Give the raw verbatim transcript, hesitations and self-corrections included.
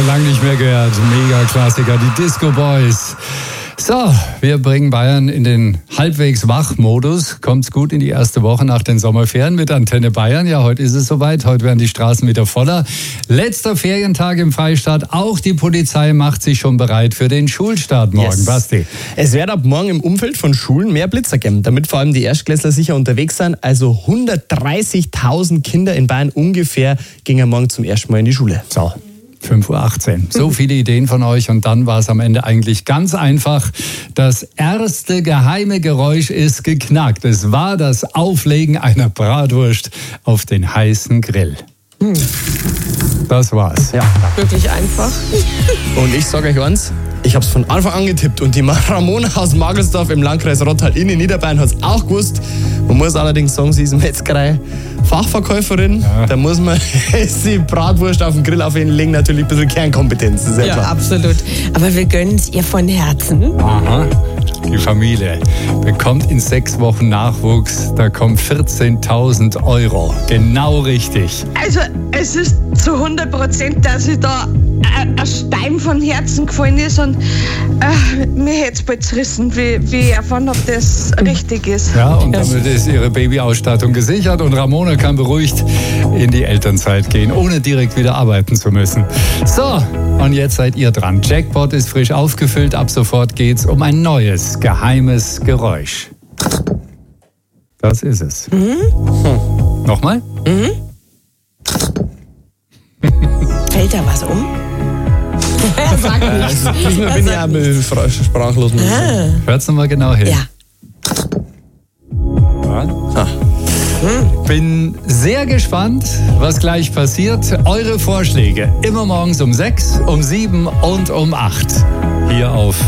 schon lange nicht mehr gehört. Mega-Klassiker, die Disco Boys. So, wir bringen Bayern in den halbwegs Wach-Modus. Kommt's gut in die erste Woche nach den Sommerferien mit Antenne Bayern. Ja, heute ist es soweit. Heute werden die Straßen wieder voller. Letzter Ferientag im Freistaat. Auch die Polizei macht sich schon bereit für den Schulstart morgen. Yes. Basti. Es wird ab morgen im Umfeld von Schulen mehr Blitzer geben, damit vor allem die Erstklässler sicher unterwegs sind. Also hundertdreißigtausend Kinder in Bayern ungefähr gingen morgen zum ersten Mal in die Schule. So. fünf Uhr achtzehn. So viele Ideen von euch und dann war es am Ende eigentlich ganz einfach. Das erste geheime Geräusch ist geknackt. Es war das Auflegen einer Bratwurst auf den heißen Grill. Hm. Das war's. Ja. Wirklich einfach. Und ich sage euch eins, ich habe es von Anfang an getippt und die Ramona aus Magelsdorf im Landkreis Rottal in Niederbayern hat es auch gewusst. Man muss allerdings sagen, sie ist Metzgerei-Fachverkäuferin. Ja. Da muss man die Bratwurst auf den Grill auf ihn legen, natürlich ein bisschen Kernkompetenz. Das ist ja, ja klar. Absolut. Aber wir gönnen es ihr von Herzen. Aha. Die Familie bekommt in sechs Wochen Nachwuchs. Da kommen vierzehntausend Euro. Genau richtig. Also es ist zu hundert Prozent, dass ich da ein Stein von Herzen gefallen ist und äh, mir hätte es bald zerrissen, wie, wie ich erfahren habe, das richtig ist. Ja, und damit ist ihre Babyausstattung gesichert und Ramona kann beruhigt in die Elternzeit gehen, ohne direkt wieder arbeiten zu müssen. So, und jetzt seid ihr dran. Jackpot ist frisch aufgefüllt. Ab sofort geht's um ein neues, geheimes Geräusch. Das ist es. Mhm. Hm. Nochmal? Mhm. Fällt da was um? Er sagt nichts. Also, diesmal bin ich aber sprachlos. Ah. Hört's nochmal genau hin. Ja. Ah. Bin sehr gespannt, was gleich passiert. Eure Vorschläge immer morgens um sechs, um sieben und um acht. Hier auf